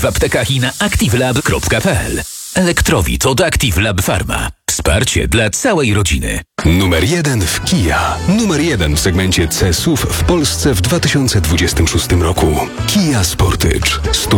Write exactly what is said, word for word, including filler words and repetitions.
w aptekach i na activelab kropka p l. Elektrowid od ActiveLab Pharma. Wsparcie dla całej rodziny. Numer jeden w Kia. Numer jeden w segmencie C S U V w Polsce w dwa tysiące dwudziestym szóstym roku. Kia Sportage.